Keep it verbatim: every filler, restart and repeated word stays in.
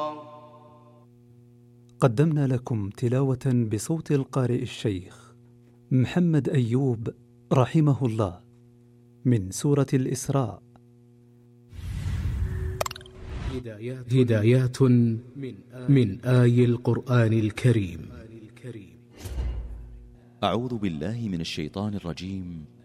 قدمنا لكم تلاوة بصوت القارئ الشيخ محمد أيوب رحمه الله من سورة الإسراء. هدايات من آي القرآن الكريم. أعوذ بالله من الشيطان الرجيم.